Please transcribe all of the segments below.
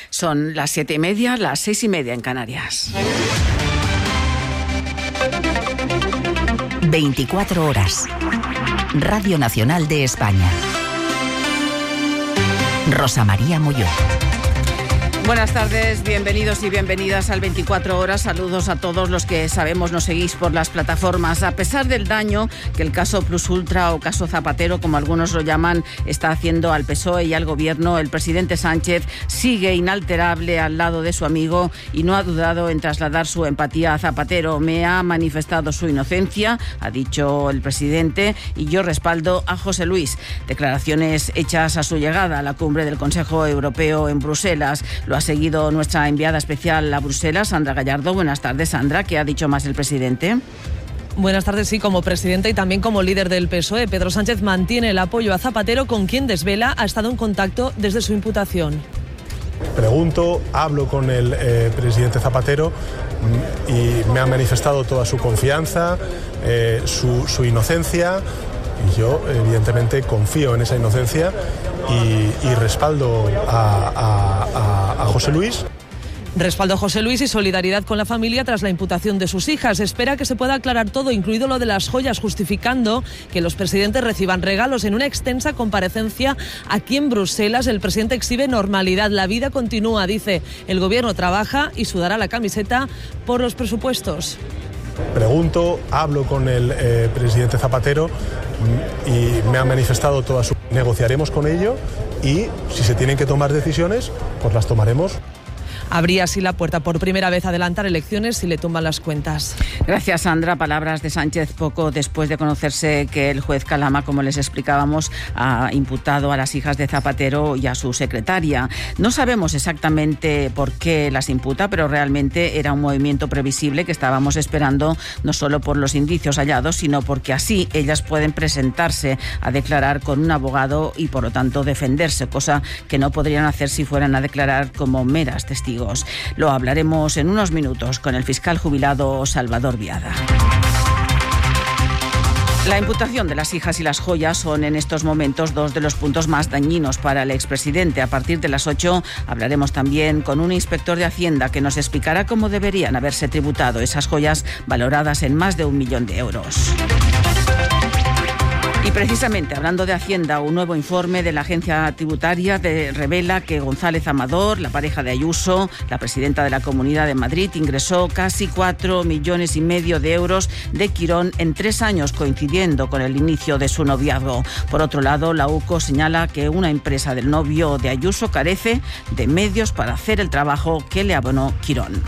Son las 7:30, las 6:30 en Canarias. 24 horas. Radio Nacional de España. Rosa María Molló. Buenas tardes, bienvenidos y bienvenidas al 24 horas. Saludos a todos los que sabemos nos seguís por las plataformas. A pesar del daño que el caso Plus Ultra o caso Zapatero, como algunos lo llaman, está haciendo al PSOE y al Gobierno, el presidente Sánchez sigue inalterable al lado de su amigo y no ha dudado en trasladar su empatía a Zapatero. Me ha manifestado su inocencia, ha dicho el presidente, y yo respaldo a José Luis. Declaraciones hechas a su llegada a la cumbre del Consejo Europeo en Bruselas. Lo ha seguido nuestra enviada especial a Bruselas, Sandra Gallardo. Buenas tardes, Sandra. ¿Qué ha dicho más el presidente? Buenas tardes. Sí, como presidente y también como líder del PSOE, Pedro Sánchez mantiene el apoyo a Zapatero, con quien desvela ha estado en contacto desde su imputación. Pregunto, hablo con el presidente Zapatero y me ha manifestado toda su confianza, su inocencia. Y yo, evidentemente, confío en esa inocencia y respaldo a José Luis. Respaldo a José Luis y solidaridad con la familia tras la imputación de sus hijas. Espera que se pueda aclarar todo, incluido lo de las joyas, justificando que los presidentes reciban regalos. En una extensa comparecencia aquí en Bruselas, el presidente exhibe normalidad. La vida continúa, dice. El gobierno trabaja y sudará la camiseta por los presupuestos. Pregunto, hablo con el presidente Zapatero y me ha manifestado toda su... Negociaremos con ello y si se tienen que tomar decisiones, pues las tomaremos. Abría así la puerta por primera vez a adelantar elecciones si le tumban las cuentas. Gracias, Sandra. Palabras de Sánchez poco después de conocerse que el juez Calama, como les explicábamos, ha imputado a las hijas de Zapatero y a su secretaria. No sabemos exactamente por qué las imputa, pero realmente era un movimiento previsible que estábamos esperando, no solo por los indicios hallados, sino porque así ellas pueden presentarse a declarar con un abogado y, por lo tanto, defenderse, cosa que no podrían hacer si fueran a declarar como meras testigos. Lo hablaremos en unos minutos con el fiscal jubilado Salvador Viada. La imputación de las hijas y las joyas son en estos momentos dos de los puntos más dañinos para el expresidente. A partir de las 8 hablaremos también con un inspector de Hacienda que nos explicará cómo deberían haberse tributado esas joyas valoradas en más de 1 millón de euros. Y precisamente, hablando de Hacienda, un nuevo informe de la agencia tributaria revela que González Amador, la pareja de Ayuso, la presidenta de la Comunidad de Madrid, ingresó casi 4,5 millones de euros de Quirón en 3 años, coincidiendo con el inicio de su noviazgo. Por otro lado, la UCO señala que una empresa del novio de Ayuso carece de medios para hacer el trabajo que le abonó Quirón.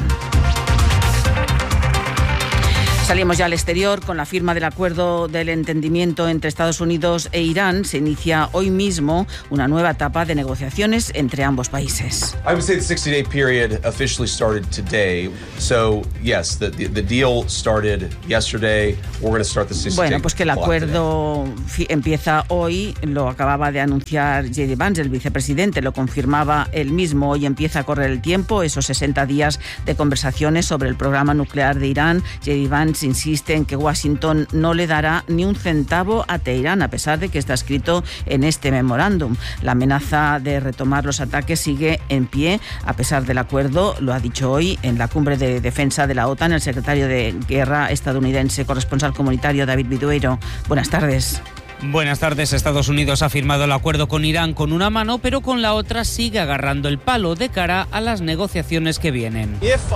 Salimos ya al exterior con la firma del acuerdo del entendimiento entre Estados Unidos e Irán. Se inicia hoy mismo una nueva etapa de negociaciones entre ambos países. I would say the 60-day period officially started today. So, yes, the deal started yesterday. We're going to start the 60-day. Bueno, pues que el acuerdo empieza hoy. Lo acababa de anunciar J.D. Vance, el vicepresidente. Lo confirmaba él mismo. Hoy empieza a correr el tiempo, esos 60 días de conversaciones sobre el programa nuclear de Irán. J.D. Vance insiste en que Washington no le dará ni un centavo a Teherán, a pesar de que está escrito en este memorándum. La amenaza de retomar los ataques sigue en pie, a pesar del acuerdo. Lo ha dicho hoy en la cumbre de defensa de la OTAN el secretario de Guerra estadounidense, corresponsal comunitario David Bidueiro. Buenas tardes. Buenas tardes. Estados Unidos ha firmado el acuerdo con Irán con una mano, pero con la otra sigue agarrando el palo de cara a las negociaciones que vienen.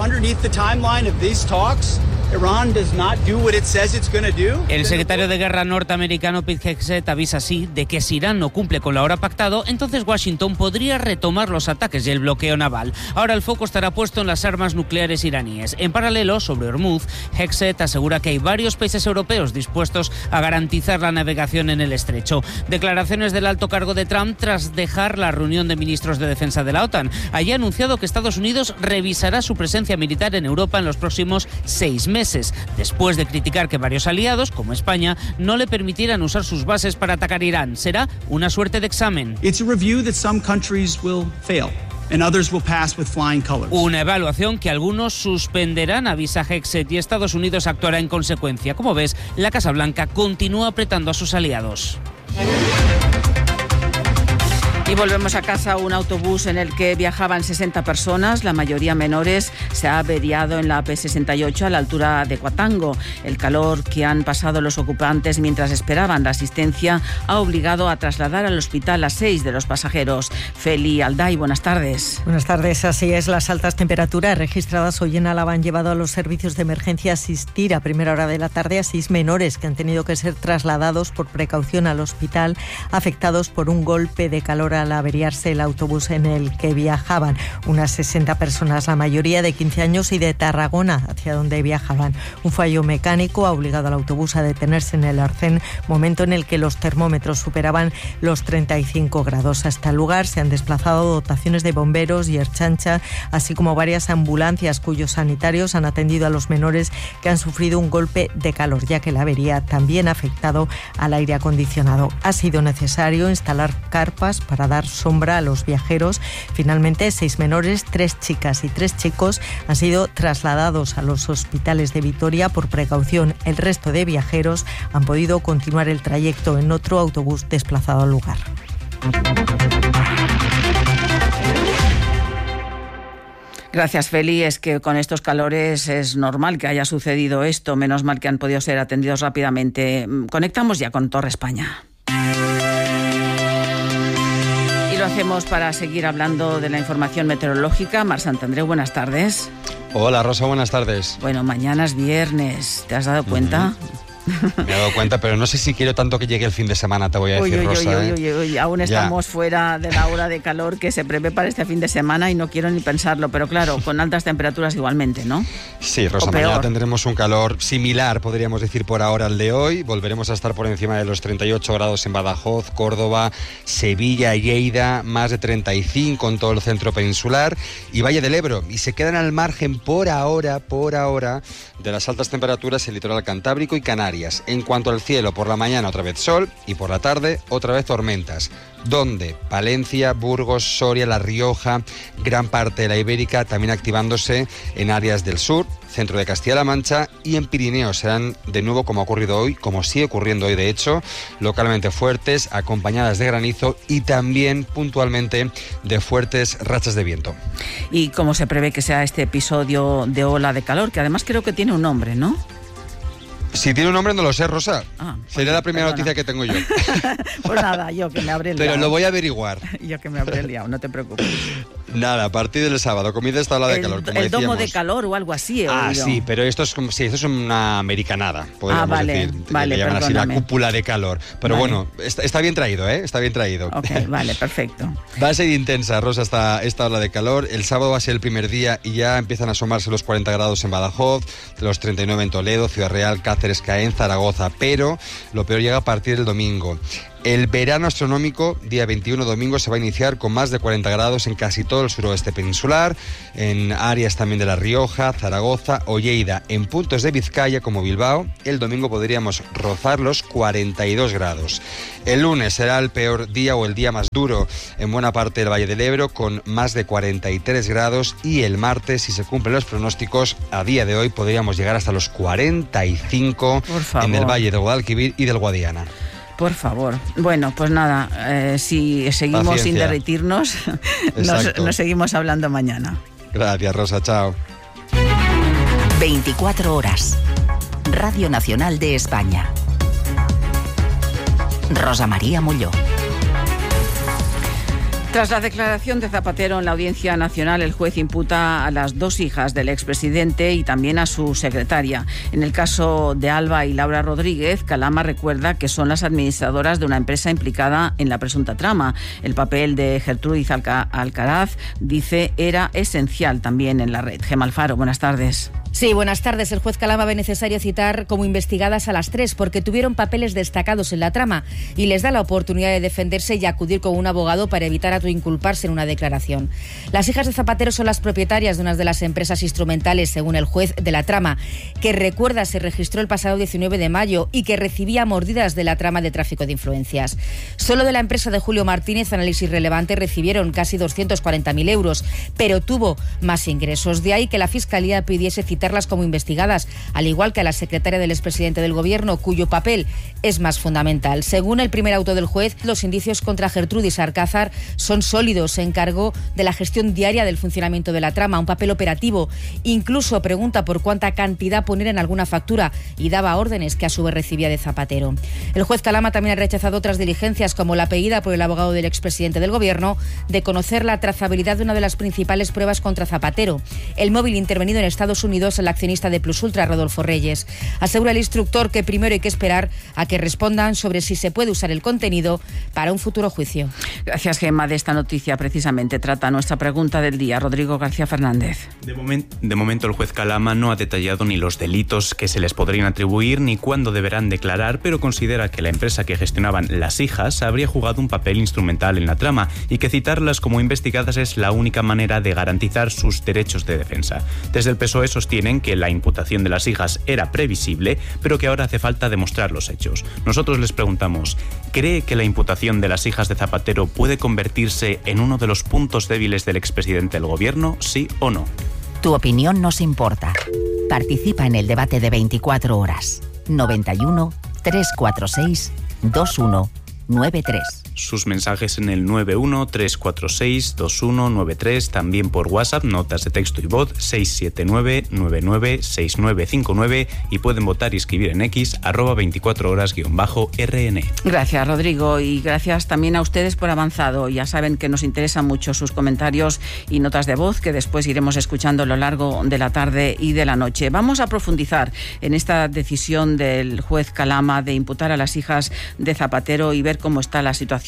El secretario de Guerra norteamericano Pete Hegseth avisa así de que si Irán no cumple con la hora pactado, entonces Washington podría retomar los ataques y el bloqueo naval. Ahora el foco estará puesto en las armas nucleares iraníes. En paralelo, sobre Hormuz, Hegseth asegura que hay varios países europeos dispuestos a garantizar la navegación en el estrecho. Declaraciones del alto cargo de Trump tras dejar la reunión de ministros de defensa de la OTAN. Allí ha anunciado que Estados Unidos revisará su presencia militar en Europa en los próximos 6 meses, después de criticar que varios aliados, como España, no le permitieran usar sus bases para atacar Irán. Será una suerte de examen. Una evaluación que algunos suspenderán, avisa Hegseth, y Estados Unidos actuará en consecuencia. Como ves, la Casa Blanca continúa apretando a sus aliados. Y volvemos a casa. Un autobús en el que viajaban 60 personas, la mayoría menores, se ha averiado en la AP68 a la altura de Cuatango. El calor que han pasado los ocupantes mientras esperaban la asistencia ha obligado a trasladar al hospital a 6 de los pasajeros. Feli Alday, buenas tardes. Buenas tardes, así es. Las altas temperaturas registradas hoy en Álava han llevado a los servicios de emergencia a asistir a primera hora de la tarde a 6 menores que han tenido que ser trasladados por precaución al hospital, afectados por un golpe de calor al averiarse el autobús en el que viajaban. Unas 60 personas, la mayoría de 15 años y de Tarragona, hacia donde viajaban. Un fallo mecánico ha obligado al autobús a detenerse en el arcén, momento en el que los termómetros superaban los 35 grados. Hasta el lugar se han desplazado dotaciones de bomberos y Ertzaintza, así como varias ambulancias cuyos sanitarios han atendido a los menores que han sufrido un golpe de calor, ya que la avería también ha afectado al aire acondicionado. Ha sido necesario instalar carpas para dar sombra a los viajeros. Finalmente, 6 menores, 3 chicas y 3 chicos han sido trasladados a los hospitales de Vitoria por precaución. El resto de viajeros han podido continuar el trayecto en otro autobús desplazado al lugar. Gracias, Feli. Es que con estos calores es normal que haya sucedido esto. Menos mal que han podido ser atendidos rápidamente. Conectamos ya con Torre España. Y lo hacemos para seguir hablando de la información meteorológica. Mar Santandreu, buenas tardes. Hola, Rosa, buenas tardes. Bueno, mañana es viernes. ¿Te has dado cuenta? Me he dado cuenta, pero no sé si quiero tanto que llegue el fin de semana, te voy a decir, Rosa. Aún estamos fuera de la hora de calor que se prevé para este fin de semana y no quiero ni pensarlo, pero claro, con altas temperaturas igualmente, ¿no? Sí, Rosa, mañana tendremos un calor similar, podríamos decir, por ahora al de hoy. Volveremos a estar por encima de los 38 grados en Badajoz, Córdoba, Sevilla, Lleida, más de 35 en todo el centro peninsular y Valle del Ebro. Y se quedan al margen por ahora, de las altas temperaturas el litoral cantábrico y Canarias. En cuanto al cielo, por la mañana otra vez sol y por la tarde otra vez tormentas. ¿Dónde? Palencia, Burgos, Soria, La Rioja, gran parte de la Ibérica, también activándose en áreas del sur, centro de Castilla-La Mancha y en Pirineos. Serán de nuevo, como ha ocurrido hoy, como sigue ocurriendo hoy de hecho, localmente fuertes, acompañadas de granizo y también puntualmente de fuertes rachas de viento. ¿Y cómo se prevé que sea este episodio de ola de calor? Que además creo que tiene un nombre, ¿no? Si tiene un nombre no lo sé, Rosa. Sería la primera perdona. noticia que tengo yo. Pues nada, yo que me habré liado. Pero lo voy a averiguar. Yo que me habré liado, no te preocupes. Nada, a partir del sábado comienza esta ola de calor, como el decíamos. domo de calor o algo así. Sí, pero esto es como esto es una americanada, podríamos decir. Le llaman así la cúpula de calor. Pero bueno, está bien traído, ¿eh? Está bien traído. Ok, vale, perfecto. Va a ser intensa, Rosa, esta ola de calor. El sábado va a ser el primer día y ya empiezan a asomarse los 40 grados en Badajoz, los 39 en Toledo, Ciudad Real, Cáceres, Caen, Zaragoza. Pero lo peor llega a partir del domingo. El verano astronómico, día 21 domingo, se va a iniciar con más de 40 grados en casi todo el suroeste peninsular, en áreas también de La Rioja, Zaragoza o Lleida. En puntos de Vizcaya, como Bilbao, el domingo podríamos rozar los 42 grados. El lunes será el peor día o el día más duro en buena parte del Valle del Ebro, con más de 43 grados. Y el martes, si se cumplen los pronósticos, a día de hoy podríamos llegar hasta los 45 en el Valle del Guadalquivir y del Guadiana. Por favor. Bueno, pues nada, si seguimos Paciencia. Sin derretirnos, nos seguimos hablando mañana. Gracias, Rosa, chao. 24 horas. Radio Nacional de España. Rosa María Molló. Tras la declaración de Zapatero en la Audiencia Nacional, el juez imputa a las 2 hijas del expresidente y también a su secretaria. En el caso de Alba y Laura Rodríguez, Calama recuerda que son las administradoras de una empresa implicada en la presunta trama. El papel de Gertrudis Alcaraz, dice, era esencial también en la red. Gemma Alfaro, buenas tardes. Sí, buenas tardes. El juez Calama ve necesario citar como investigadas a las 3 porque tuvieron papeles destacados en la trama y les da la oportunidad de defenderse y acudir con un abogado para evitar autoinculparse en una declaración. Las hijas de Zapatero son las propietarias de una de las empresas instrumentales, según el juez, de la trama, que recuerda se registró el pasado 19 de mayo y que recibía mordidas de la trama de tráfico de influencias. Solo de la empresa de Julio Martínez, Análisis Relevante, recibieron casi 240.000 euros, pero tuvo más ingresos. De ahí que la Fiscalía pidiese citar citarlas como investigadas, al igual que a la secretaria del expresidente del Gobierno, cuyo papel es más fundamental. Según el primer auto del juez, los indicios contra Gertrudis Alcázar son sólidos. Se encargó de la gestión diaria del funcionamiento de la trama, un papel operativo. Incluso pregunta por cuánta cantidad poner en alguna factura y daba órdenes que a su vez recibía de Zapatero. El juez Calama también ha rechazado otras diligencias, como la pedida por el abogado del expresidente del Gobierno de conocer la trazabilidad de una de las principales pruebas contra Zapatero, el móvil intervenido en Estados Unidos el accionista de Plus Ultra, Rodolfo Reyes. Asegura el instructor que primero hay que esperar a que respondan sobre si se puede usar el contenido para un futuro juicio. Gracias, Gemma. De esta noticia precisamente trata nuestra pregunta del día. Rodrigo García Fernández. De momento el juez Calama no ha detallado ni los delitos que se les podrían atribuir ni cuándo deberán declarar, pero considera que la empresa que gestionaban las hijas habría jugado un papel instrumental en la trama y que citarlas como investigadas es la única manera de garantizar sus derechos de defensa. Desde el PSOE sostienen que la imputación de las hijas era previsible, pero que ahora hace falta demostrar los hechos. Nosotros les preguntamos, ¿cree que la imputación de las hijas de Zapatero puede convertirse en uno de los puntos débiles del expresidente del Gobierno, sí o no? Tu opinión nos importa. Participa en el debate de 24 horas. 91 346 2193. Sus mensajes en el 91-346-2193, también por WhatsApp, notas de texto y voz 679-996959 y pueden votar y escribir en X @24horas_RN. Gracias, Rodrigo, y gracias también a ustedes por avanzado. Ya saben que nos interesan mucho sus comentarios y notas de voz que después iremos escuchando a lo largo de la tarde y de la noche. Vamos a profundizar en esta decisión del juez Calama de imputar a las hijas de Zapatero y ver cómo está la situación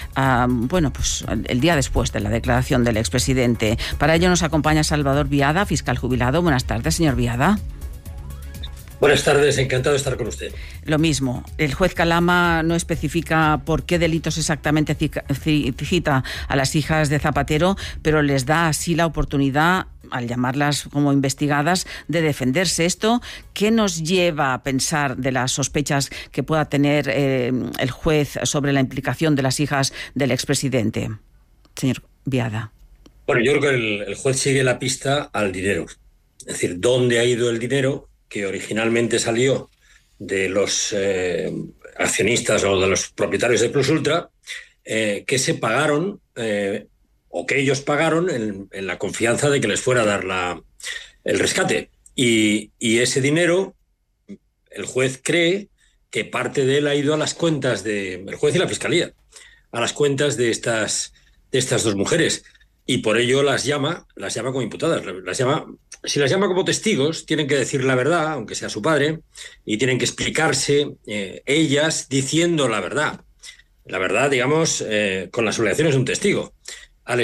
el día después de la declaración del expresidente. Para ello nos acompaña Salvador Viada, fiscal jubilado. Buenas tardes, señor Viada. Buenas tardes, encantado de estar con usted. Lo mismo, el juez Calama no especifica por qué delitos exactamente cita a las hijas de Zapatero, pero les da así la oportunidad, al llamarlas como investigadas, de defenderse. ¿Esto qué nos lleva a pensar de las sospechas que pueda tener el juez sobre la implicación de las hijas del expresidente? Señor Viada. Bueno, yo creo que el juez sigue la pista al dinero. Es decir, ¿dónde ha ido el dinero que originalmente salió de los accionistas o de los propietarios de Plus Ultra, que se pagaron o que ellos pagaron en la confianza de que les fuera a dar el rescate? Y ese dinero, el juez cree que parte de él ha ido a las cuentas el juez y la fiscalía, a las cuentas de estas dos mujeres. Y por ello las llama como imputadas. Si las llama como testigos, tienen que decir la verdad, aunque sea su padre, y tienen que explicarse ellas diciendo la verdad. La verdad, digamos, con las obligaciones de un testigo. Al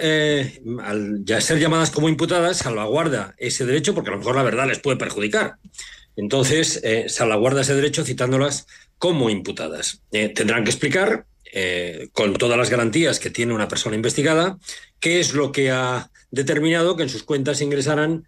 ya ser llamadas como imputadas, salvaguarda ese derecho, porque a lo mejor la verdad les puede perjudicar. Entonces, salvaguarda ese derecho citándolas como imputadas. Tendrán que explicar, con todas las garantías que tiene una persona investigada, qué es lo que ha determinado que en sus cuentas ingresaran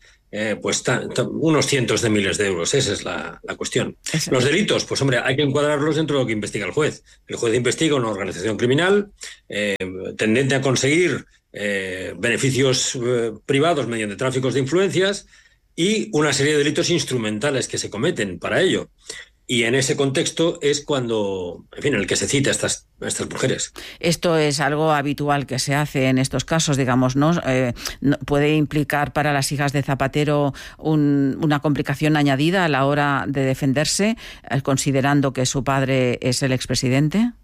unos cientos de miles de euros. Esa es la cuestión. Los delitos, pues hombre, hay que encuadrarlos dentro de lo que investiga el juez. El juez investiga una organización criminal tendente a conseguir beneficios privados mediante tráficos de influencias y una serie de delitos instrumentales que se cometen para ello. Y en ese contexto es cuando, en el que se cita a estas mujeres. Esto es algo habitual que se hace en estos casos, digamos, ¿no? ¿Puede implicar para las hijas de Zapatero una complicación añadida a la hora de defenderse, considerando que su padre es el expresidente?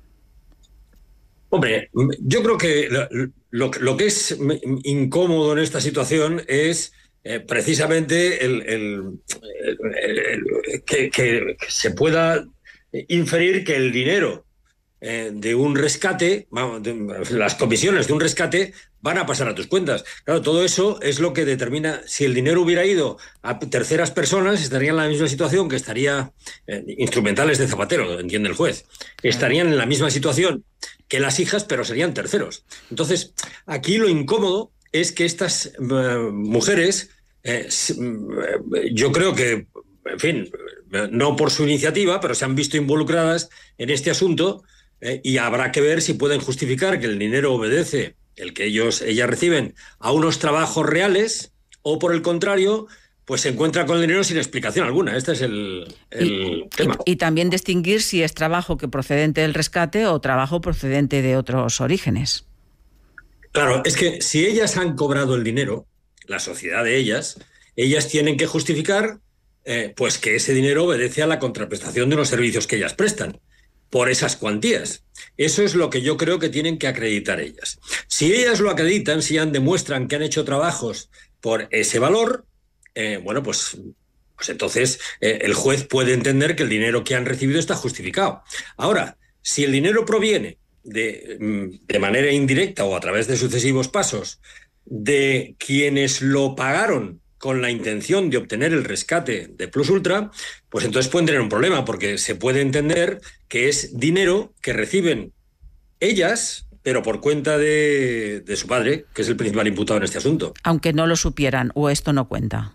Hombre, yo creo que lo que es incómodo en esta situación es precisamente que se pueda inferir que el dinero de un rescate, las comisiones de un rescate, van a pasar a tus cuentas. Claro, todo eso es lo que determina. Si el dinero hubiera ido a terceras personas, estarían en la misma situación que estaría instrumentales de Zapatero, entiende el juez. Estarían en la misma situación que las hijas, pero serían terceros. Entonces, aquí lo incómodo es que estas mujeres, yo creo que, en fin, no por su iniciativa, pero se han visto involucradas en este asunto, y habrá que ver si pueden justificar que el dinero obedece, el que ellas reciben, a unos trabajos reales, o por el contrario, pues se encuentra con el dinero sin explicación alguna. Este es el tema. Y también distinguir si es trabajo que procedente del rescate o trabajo procedente de otros orígenes. Claro, es que si ellas han cobrado el dinero, la sociedad de ellas tienen que justificar pues que ese dinero obedece a la contraprestación de los servicios que ellas prestan por esas cuantías. Eso es lo que yo creo que tienen que acreditar ellas. Si ellas lo acreditan, si ellas demuestran que han hecho trabajos por ese valor, pues entonces el juez puede entender que el dinero que han recibido está justificado. Ahora, si el dinero proviene de manera indirecta o a través de sucesivos pasos de quienes lo pagaron con la intención de obtener el rescate de Plus Ultra, pues entonces pueden tener un problema, porque se puede entender que es dinero que reciben ellas, pero por cuenta de su padre, que es el principal imputado en este asunto. Aunque no lo supieran, o esto no cuenta.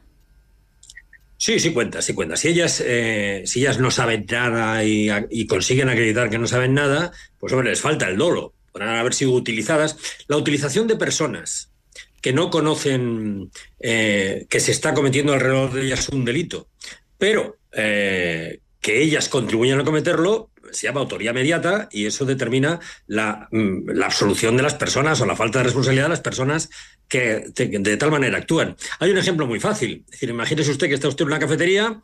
Sí cuenta. Si ellas no saben nada y consiguen acreditar que no saben nada, pues hombre, les falta el dolo. Podrán haber sido utilizadas. La utilización de personas que no conocen que se está cometiendo alrededor de ellas un delito, pero que ellas contribuyen a cometerlo, se llama autoría mediata, y eso determina la absolución de las personas o la falta de responsabilidad de las personas que de tal manera actúan. Hay un ejemplo muy fácil. Es decir, imagínese usted que está usted en una cafetería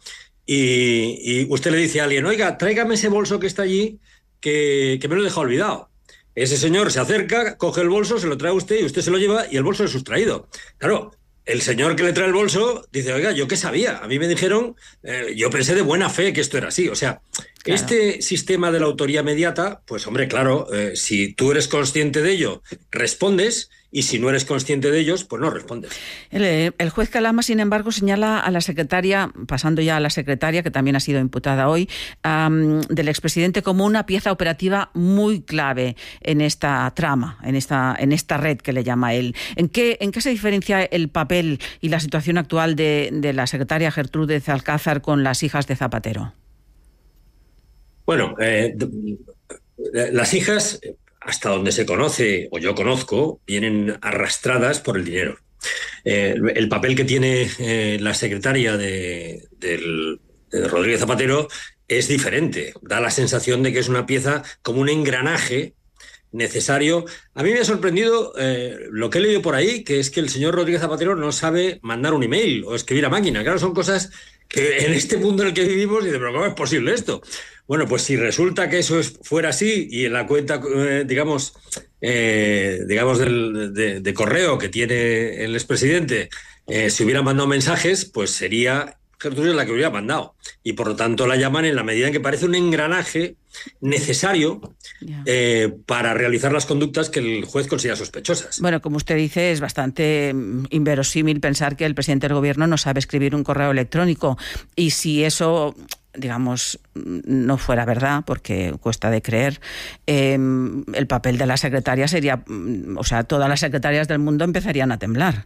y usted le dice a alguien: oiga, tráigame ese bolso que está allí, que me lo he dejado olvidado. Ese señor se acerca, coge el bolso, se lo trae a usted y usted se lo lleva y el bolso es sustraído. Claro, el señor que le trae el bolso dice: oiga, ¿yo qué sabía? A mí me dijeron, yo pensé de buena fe que esto era así. O sea, claro, este sistema de la autoría mediata, pues hombre, claro, si tú eres consciente de ello, respondes, y si no eres consciente de ellos, pues no respondes. El juez Calama, sin embargo, señala a la secretaria, pasando ya a la secretaria, que también ha sido imputada hoy, del expresidente como una pieza operativa muy clave en esta trama, en esta red que le llama él. ¿En qué se diferencia el papel y la situación actual de la secretaria Gertrudez Alcázar con las hijas de Zapatero? Bueno, las hijas, hasta donde se conoce, o yo conozco, vienen arrastradas por el dinero. El papel que tiene la secretaria de Rodríguez Zapatero es diferente. Da la sensación de que es una pieza como un engranaje necesario. A mí me ha sorprendido lo que he leído por ahí, que es que el señor Rodríguez Zapatero no sabe mandar un email o escribir a máquina. Claro, son cosas que en este mundo en el que vivimos, dice, pero ¿cómo es posible esto? Bueno, pues si resulta que eso fuera así y en la cuenta, digamos de correo que tiene el expresidente, se hubieran mandado mensajes, pues sería Gertrudez la que hubiera mandado. Y por lo tanto la llaman en la medida en que parece un engranaje necesario para realizar las conductas que el juez considera sospechosas. Bueno, como usted dice, es bastante inverosímil pensar que el presidente del gobierno no sabe escribir un correo electrónico. Y si eso, digamos, no fuera verdad, porque cuesta de creer, el papel de la secretaria sería, o sea, todas las secretarias del mundo empezarían a temblar.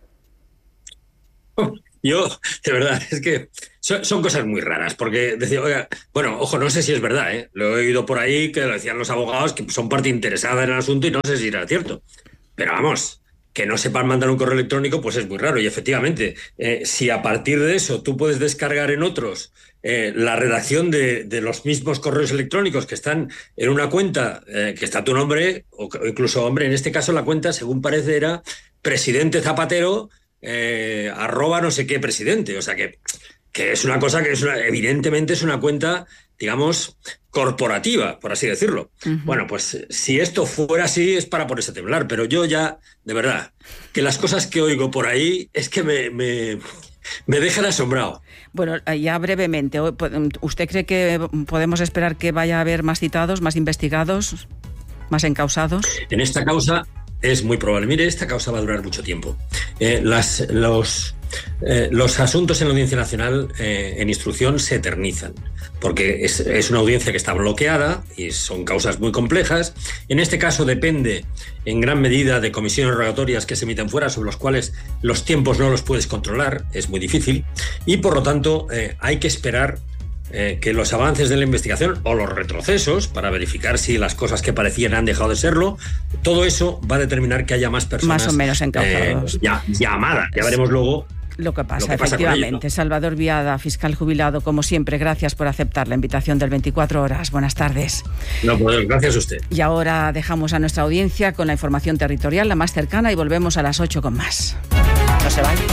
Yo, de verdad, es que son cosas muy raras, porque decía, oiga, bueno, ojo, no sé si es verdad, lo he oído por ahí que lo decían los abogados que son parte interesada en el asunto y no sé si era cierto. Pero vamos, que no sepan mandar un correo electrónico, pues es muy raro. Y efectivamente, si a partir de eso tú puedes descargar en otros la redacción de los mismos correos electrónicos que están en una cuenta que está tu nombre, o incluso, hombre, en este caso la cuenta, según parece, era presidente Zapatero, @ no sé qué presidente. O sea que es una cosa que evidentemente es una cuenta, digamos, corporativa, por así decirlo. Uh-huh. Bueno, pues si esto fuera así es para ponerse a temblar, pero yo ya, de verdad, que las cosas que oigo por ahí es que me dejan asombrado. Bueno, ya brevemente, ¿usted cree que podemos esperar que vaya a haber más citados, más investigados, más encausados? En esta causa es muy probable. Mire, esta causa va a durar mucho tiempo. Los asuntos en la Audiencia Nacional en instrucción se eternizan, porque es una audiencia que está bloqueada y son causas muy complejas. En este caso depende en gran medida de comisiones rogatorias que se emiten fuera, sobre los cuales los tiempos no los puedes controlar, es muy difícil, y por lo tanto hay que esperar que los avances de la investigación o los retrocesos para verificar si las cosas que parecían han dejado de serlo, todo eso va a determinar que haya más personas más o menos encausados. Llamadas. Ya veremos luego lo que pasa efectivamente. Salvador Viada, fiscal jubilado, como siempre, gracias por aceptar la invitación del 24 horas. Buenas tardes. No, pues gracias a usted. Y ahora dejamos a nuestra audiencia con la información territorial, la más cercana, y volvemos a las 8 con más. No se vayan.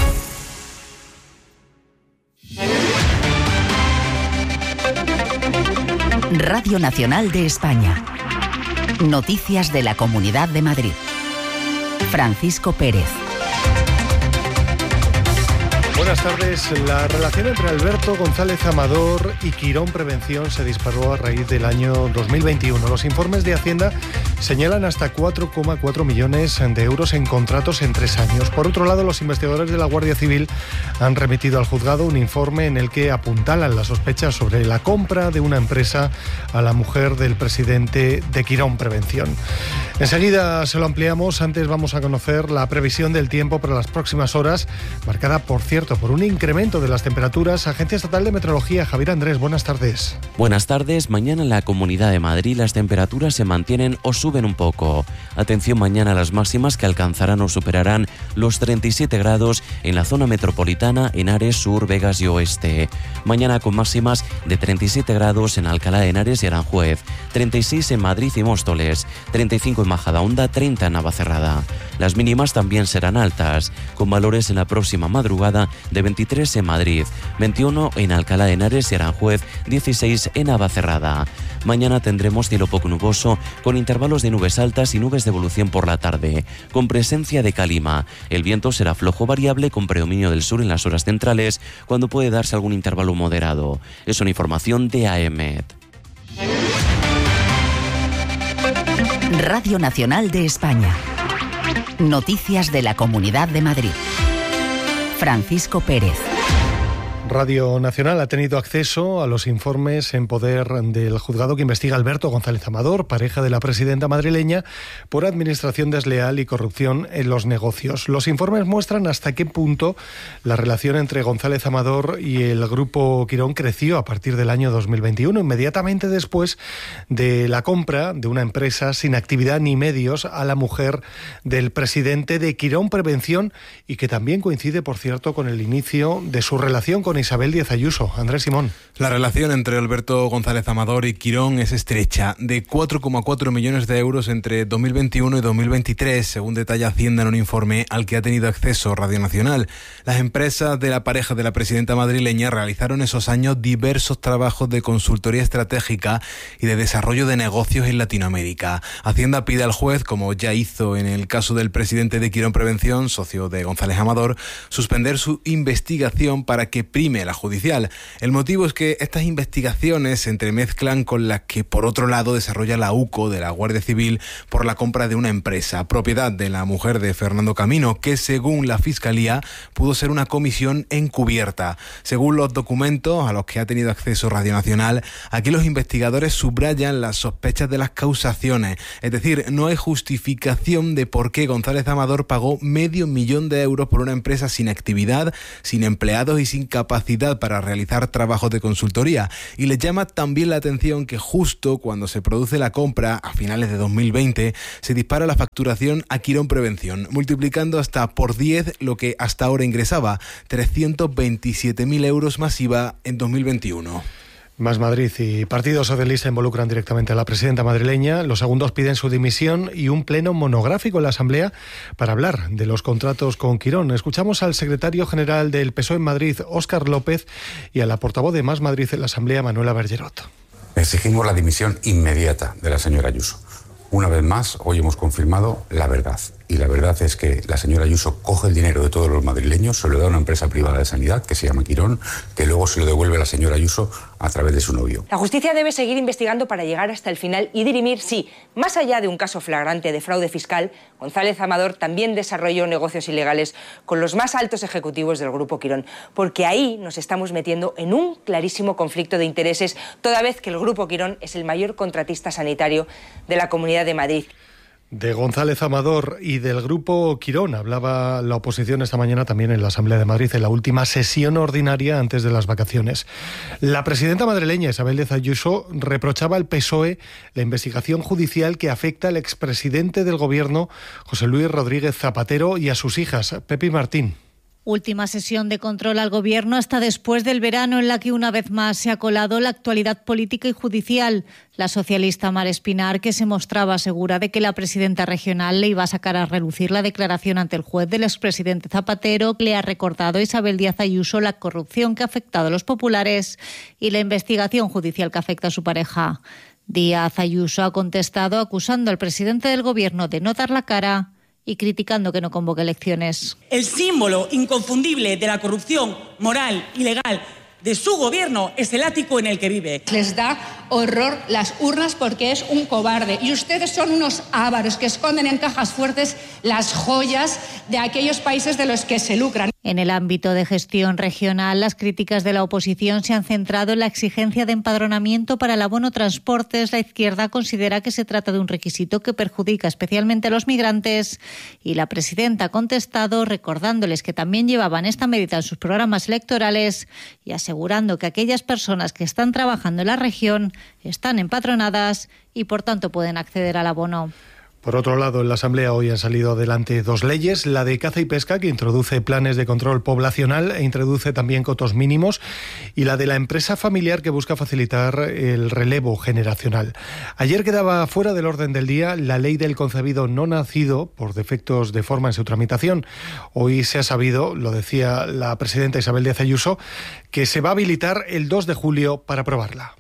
Radio Nacional de España. Noticias de la Comunidad de Madrid. Francisco Pérez. Buenas tardes. La relación entre Alberto González Amador y Quirón Prevención se disparó a raíz del año 2021. Los informes de Hacienda señalan hasta 4,4 millones de euros en contratos en 3 años. Por otro lado, los investigadores de la Guardia Civil han remitido al juzgado un informe en el que apuntalan las sospechas sobre la compra de una empresa a la mujer del presidente de Quirón Prevención. Enseguida se lo ampliamos. Antes vamos a conocer la previsión del tiempo para las próximas horas, marcada, por cierto, por un incremento de las temperaturas. Agencia Estatal de Meteorología, Javier Andrés, buenas tardes. Buenas tardes. Mañana en la Comunidad de Madrid las temperaturas se mantienen o suben un poco. Atención mañana a las máximas, que alcanzarán o superarán los 37 grados en la zona metropolitana, Henares, Sur, Vegas y Oeste. Mañana con máximas de 37 grados en Alcalá de Henares y Aranjuez, 36 en Madrid y Móstoles, 35 en Majadahonda, 30 en Navacerrada. Las mínimas también serán altas, con valores en la próxima madrugada de 23 en Madrid, 21 en Alcalá de Henares y Aranjuez, 16 en Navacerrada. Mañana tendremos cielo poco nuboso, con intervalos de nubes altas y nubes de evolución por la tarde, con presencia de calima. El viento será flojo variable, con predominio del sur en las horas centrales, cuando puede darse algún intervalo moderado. Es una información de AEMET. Radio Nacional de España. Noticias de la Comunidad de Madrid. Francisco Pérez. Radio Nacional ha tenido acceso a los informes en poder del juzgado que investiga a Alberto González Amador, pareja de la presidenta madrileña, por administración desleal y corrupción en los negocios. Los informes muestran hasta qué punto la relación entre González Amador y el Grupo Quirón creció a partir del año 2021, inmediatamente después de la compra de una empresa sin actividad ni medios a la mujer del presidente de Quirón Prevención, y que también coincide, por cierto, con el inicio de su relación con Isabel Díaz Ayuso. Andrés Simón. La relación entre Alberto González Amador y Quirón es estrecha, de 4,4 millones de euros entre 2021 y 2023, según detalla Hacienda en un informe al que ha tenido acceso Radio Nacional. Las empresas de la pareja de la presidenta madrileña realizaron esos años diversos trabajos de consultoría estratégica y de desarrollo de negocios en Latinoamérica. Hacienda pide al juez, como ya hizo en el caso del presidente de Quirón Prevención, socio de González Amador, suspender su investigación para que prime la judicial. El motivo es que estas investigaciones se entremezclan con las que, por otro lado, desarrolla la UCO de la Guardia Civil por la compra de una empresa, propiedad de la mujer de Fernando Camino, que según la Fiscalía pudo ser una comisión encubierta. Según los documentos a los que ha tenido acceso Radio Nacional, aquí los investigadores subrayan las sospechas de las causaciones, es decir, no hay justificación de por qué González Amador pagó $500,000 de euros por una empresa sin actividad, sin empleados y sin capacidad para realizar trabajos de consultoría. Y les llama también la atención que justo cuando se produce la compra, a finales de 2020, se dispara la facturación a Quirón Prevención, multiplicando hasta por 10 lo que hasta ahora ingresaba, 327.000 euros más IVA en 2021. Más Madrid y Partido Socialista involucran directamente a la presidenta madrileña. Los segundos piden su dimisión y un pleno monográfico en la Asamblea para hablar de los contratos con Quirón. Escuchamos al secretario general del PSOE en Madrid, Óscar López, y a la portavoz de Más Madrid en la Asamblea, Manuela Bergerot. Exigimos la dimisión inmediata de la señora Ayuso. Una vez más, hoy hemos confirmado la verdad. Y la verdad es que la señora Ayuso coge el dinero de todos los madrileños, se lo da a una empresa privada de sanidad que se llama Quirón, que luego se lo devuelve a la señora Ayuso a través de su novio. La justicia debe seguir investigando para llegar hasta el final y dirimir si, más allá de un caso flagrante de fraude fiscal, González Amador también desarrolló negocios ilegales con los más altos ejecutivos del Grupo Quirón, porque ahí nos estamos metiendo en un clarísimo conflicto de intereses, toda vez que el Grupo Quirón es el mayor contratista sanitario de la Comunidad de Madrid. De González Amador y del Grupo Quirón hablaba la oposición esta mañana también en la Asamblea de Madrid, en la última sesión ordinaria antes de las vacaciones. La presidenta madrileña Isabel Díaz Ayuso reprochaba al PSOE la investigación judicial que afecta al expresidente del Gobierno, José Luis Rodríguez Zapatero, y a sus hijas, Pepe y Martín. Última sesión de control al Gobierno hasta después del verano, en la que una vez más se ha colado la actualidad política y judicial. La socialista Mar Espinar, que se mostraba segura de que la presidenta regional le iba a sacar a relucir la declaración ante el juez del expresidente Zapatero, le ha recordado a Isabel Díaz Ayuso la corrupción que ha afectado a los populares y la investigación judicial que afecta a su pareja. Díaz Ayuso ha contestado acusando al presidente del Gobierno de no dar la cara y criticando que no convoque elecciones. El símbolo inconfundible de la corrupción moral y legal de su gobierno es el ático en el que vive. Les da horror las urnas porque es un cobarde. Y ustedes son unos ávaros que esconden en cajas fuertes las joyas de aquellos países de los que se lucran. En el ámbito de gestión regional, las críticas de la oposición se han centrado en la exigencia de empadronamiento para el abono transportes. La izquierda considera que se trata de un requisito que perjudica especialmente a los migrantes. Y la presidenta ha contestado recordándoles que también llevaban esta medida en sus programas electorales y asegurando que aquellas personas que están trabajando en la región están empadronadas y por tanto pueden acceder al abono. Por otro lado, en la Asamblea hoy han salido adelante dos leyes, la de caza y pesca, que introduce planes de control poblacional e introduce también cotos mínimos, y la de la empresa familiar, que busca facilitar el relevo generacional. Ayer quedaba fuera del orden del día la ley del concebido no nacido por defectos de forma en su tramitación. Hoy se ha sabido, lo decía la presidenta Isabel Díaz Ayuso, que se va a habilitar el 2 de julio para aprobarla.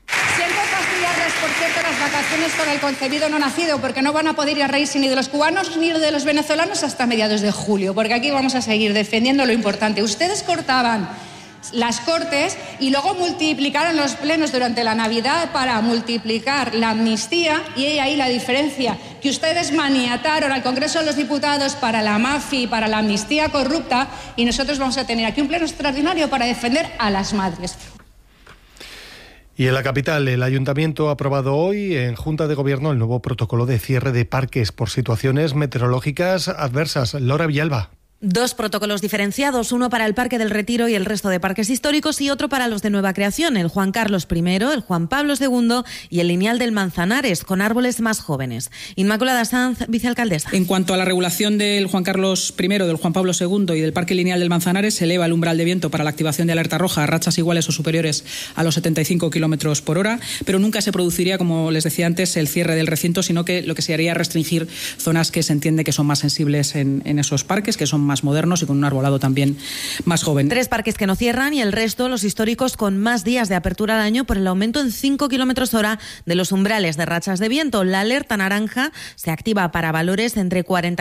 Con el concebido no nacido, porque no van a poder ir a reírse ni de los cubanos ni de los venezolanos hasta mediados de julio, porque aquí vamos a seguir defendiendo lo importante. Ustedes cortaban las Cortes y luego multiplicaron los plenos durante la Navidad para multiplicar la amnistía, y hay ahí la diferencia, que ustedes maniataron al Congreso de los Diputados para la mafia y para la amnistía corrupta, y nosotros vamos a tener aquí un pleno extraordinario para defender a las madres. Y en la capital, el Ayuntamiento ha aprobado hoy en Junta de Gobierno el nuevo protocolo de cierre de parques por situaciones meteorológicas adversas. Laura Villalba. Dos protocolos diferenciados, uno para el Parque del Retiro y el resto de parques históricos y otro para los de nueva creación, el Juan Carlos I, el Juan Pablo II y el Lineal del Manzanares, con árboles más jóvenes. Inmaculada Sanz, vicealcaldesa. En cuanto a la regulación del Juan Carlos I, del Juan Pablo II y del Parque Lineal del Manzanares, se eleva el umbral de viento para la activación de alerta roja a rachas iguales o superiores a los 75 km por hora, pero nunca se produciría, como les decía antes, el cierre del recinto, sino que lo que se haría es restringir zonas que se entiende que son más sensibles en esos parques, que son más modernos y con un arbolado también más joven. 3 parques que no cierran y el resto, los históricos, con más días de apertura al año por el aumento en 5 km/h de los umbrales de rachas de viento. La alerta naranja se activa para valores entre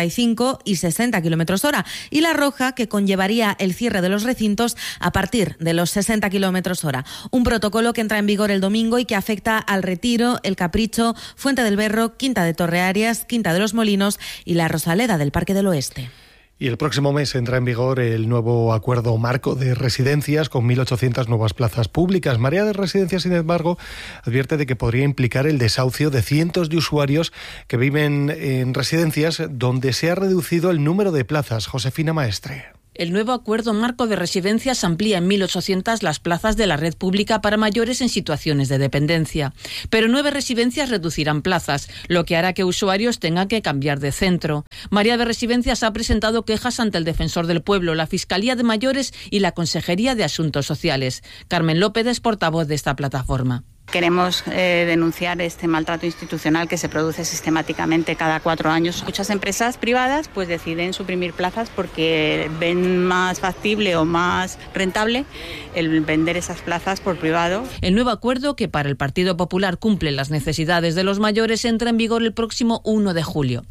45 y 60 km/h y la roja, que conllevaría el cierre de los recintos a partir de los 60 km/h. Un protocolo que entra en vigor el domingo y que afecta al Retiro, el Capricho, Fuente del Berro, Quinta de Torrearias, Quinta de los Molinos y la Rosaleda del Parque del Oeste. Y el próximo mes entra en vigor el nuevo acuerdo marco de residencias con 1.800 nuevas plazas públicas. Marea de Residencias, sin embargo, advierte de que podría implicar el desahucio de cientos de usuarios que viven en residencias donde se ha reducido el número de plazas. Josefina Maestre. El nuevo acuerdo marco de residencias amplía en 1.800 las plazas de la red pública para mayores en situaciones de dependencia. Pero 9 residencias reducirán plazas, lo que hará que usuarios tengan que cambiar de centro. Marea de Residencias ha presentado quejas ante el Defensor del Pueblo, la Fiscalía de Mayores y la Consejería de Asuntos Sociales. Carmen López es portavoz de esta plataforma. Queremos denunciar este maltrato institucional que se produce sistemáticamente cada 4 años. Muchas empresas privadas pues deciden suprimir plazas porque ven más factible o más rentable el vender esas plazas por privado. El nuevo acuerdo, que para el Partido Popular cumple las necesidades de los mayores, entra en vigor el próximo 1 de julio.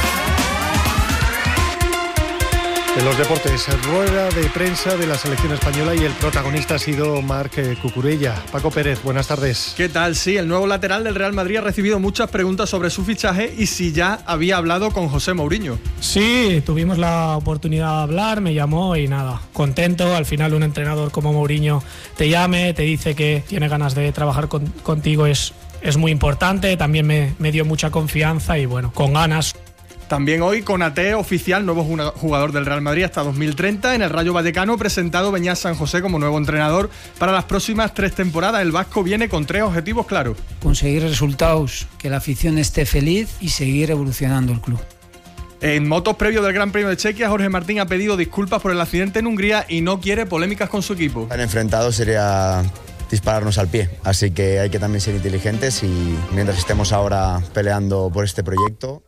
En los deportes, rueda de prensa de la selección española y el protagonista ha sido Marc Cucurella. Paco Pérez, buenas tardes. ¿Qué tal? Sí, el nuevo lateral del Real Madrid ha recibido muchas preguntas sobre su fichaje y si ya había hablado con José Mourinho. Sí, tuvimos la oportunidad de hablar, me llamó y nada, contento. Al final un entrenador como Mourinho te llame, te dice que tiene ganas de trabajar contigo es muy importante. También me dio mucha confianza y bueno, con ganas. También hoy Konaté, oficial, nuevo jugador del Real Madrid hasta 2030. En el Rayo Vallecano, presentado Beñat San José como nuevo entrenador para las próximas 3 temporadas. El vasco viene con 3 objetivos claros. Conseguir resultados, que la afición esté feliz y seguir evolucionando el club. En motos previo del Gran Premio de Chequia, Jorge Martín ha pedido disculpas por el accidente en Hungría y no quiere polémicas con su equipo. Han enfrentado sería dispararnos al pie, así que hay que también ser inteligentes y mientras estemos ahora peleando por este proyecto.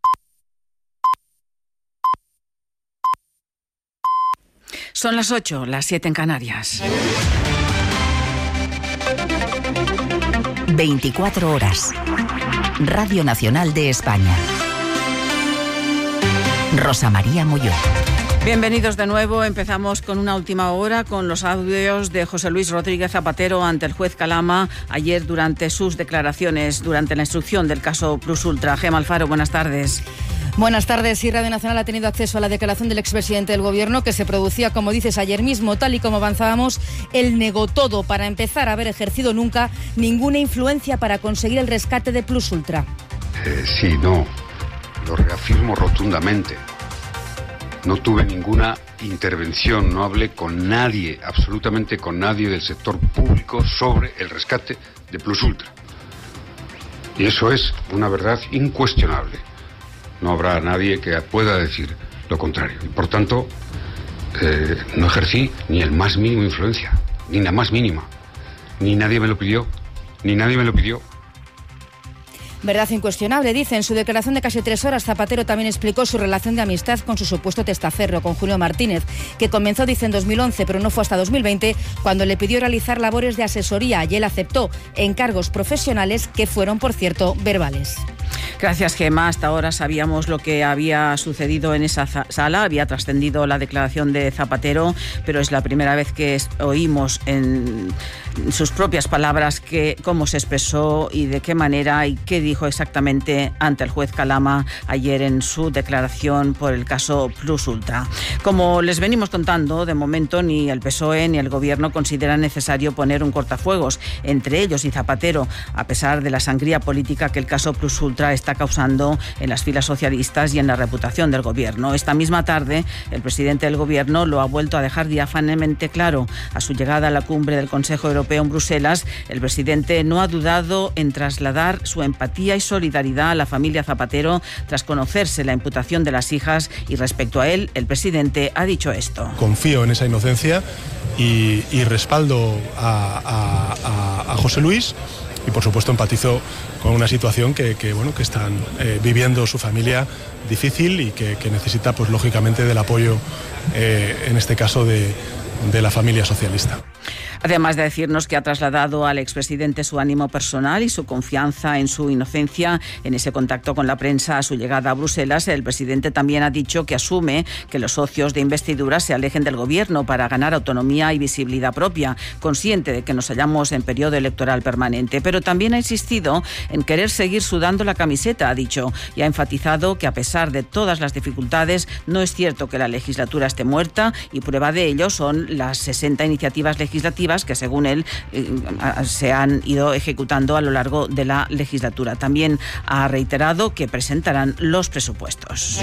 Son las 8, las 7 en Canarias. 24 horas. Radio Nacional de España. Rosa María Molló. Bienvenidos de nuevo. Empezamos con una última hora con los audios de José Luis Rodríguez Zapatero ante el juez Calama ayer durante sus declaraciones, durante la instrucción del caso Plus Ultra. Gemma Alfaro, buenas tardes. Buenas tardes. Sí, Radio Nacional ha tenido acceso a la declaración del expresidente del Gobierno que se producía, como dices, ayer mismo. Tal y como avanzábamos, él negó todo para empezar a haber ejercido nunca ninguna influencia para conseguir el rescate de Plus Ultra. Sí, no. Lo reafirmo rotundamente. No tuve ninguna intervención, no hablé con nadie, absolutamente con nadie del sector público sobre el rescate de Plus Ultra. Y eso es una verdad incuestionable. No habrá nadie que pueda decir lo contrario. Y por tanto, no ejercí ni el más mínimo influencia, ni la más mínima. Ni nadie me lo pidió, ni nadie me lo pidió. Verdad incuestionable, dice. En su declaración de casi 3 horas, Zapatero también explicó su relación de amistad con su supuesto testaferro, con Julio Martínez, que comenzó, dice, en 2011, pero no fue hasta 2020, cuando le pidió realizar labores de asesoría y él aceptó encargos profesionales que fueron, por cierto, verbales. Gracias, Gemma. Hasta ahora sabíamos lo que había sucedido en esa sala. Había trascendido la declaración de Zapatero, pero es la primera vez que oímos en sus propias palabras cómo se expresó y de qué manera y qué dijo exactamente ante el juez Calama ayer en su declaración por el caso Plus Ultra. Como les venimos contando, de momento ni el PSOE ni el Gobierno consideran necesario poner un cortafuegos entre ellos y Zapatero, a pesar de la sangría política que el caso Plus Ultra está causando en las filas socialistas y en la reputación del Gobierno. Esta misma tarde, el presidente del Gobierno lo ha vuelto a dejar diáfanamente claro. A su llegada a la cumbre del Consejo Europeo en Bruselas, el presidente no ha dudado en trasladar su empatía y solidaridad a la familia Zapatero tras conocerse la imputación de las hijas y respecto a él, el presidente ha dicho esto. Confío en esa inocencia y respaldo a José Luis. Y por supuesto empatizo con una situación que están viviendo su familia difícil y que necesita, pues lógicamente, del apoyo, en este caso, de la familia socialista. Además de decirnos que ha trasladado al expresidente su ánimo personal y su confianza en su inocencia en ese contacto con la prensa a su llegada a Bruselas, el presidente también ha dicho que asume que los socios de investidura se alejen del Gobierno para ganar autonomía y visibilidad propia, consciente de que nos hallamos en periodo electoral permanente. Pero también ha insistido en querer seguir sudando la camiseta, ha dicho, y ha enfatizado que a pesar de todas las dificultades, no es cierto que la legislatura esté muerta y prueba de ello son las 60 iniciativas legislativas que, según él, se han ido ejecutando a lo largo de la legislatura. También ha reiterado que presentarán los presupuestos.